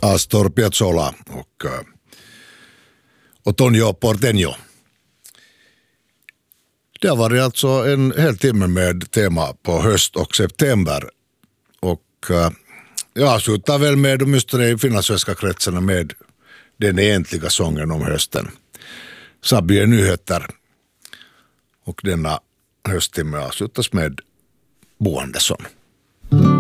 Astor Piazzolla och Tonio Porteño. Det har varit alltså en hel timme med tema på höst och september. Och jag avslutar väl med, åtminstone i finlandssvenska kretsarna, med den egentliga sången om hösten. Sabie nyheter. Och denna hösttimme avslutas med Bo Andersson.